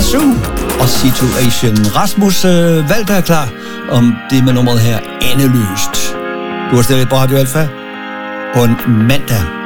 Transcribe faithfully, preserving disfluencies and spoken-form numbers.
Zoo og Situation. Rasmus øh, Walter er klar om det med nummeret her, Endeløst. Du har stadig på Radio Alfa på en mandag.